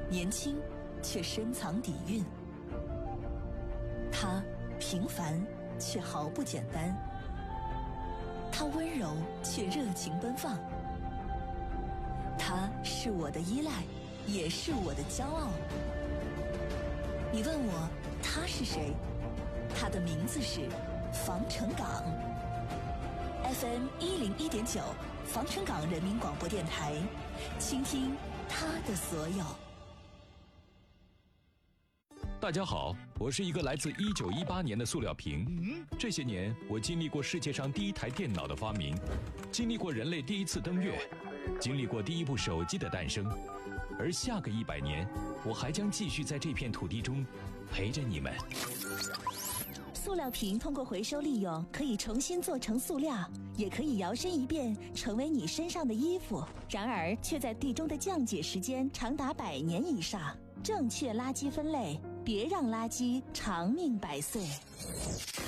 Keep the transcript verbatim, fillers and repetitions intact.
年轻却深藏底蕴。它平凡却毫不简单，它温柔却热情奔放。它是我的依赖，也是我的骄傲。你问我他是谁？他的名字是防城港。F M 一零一点九，防城港人民广播电台，倾听他的所有。 大家好，我是一个来自一九一八年的塑料瓶。这些年，我经历过世界上第一台电脑的发明，经历过人类第一次登月，经历过第一部手机的诞生。而下个一百年，我还将继续在这片土地中陪着你们。 塑料瓶通过回收利用，可以重新做成塑料，也可以摇身一变成为你身上的衣服。然而，却在地中的降解时间长达百年以上。正确垃圾分类，别让垃圾长命百岁。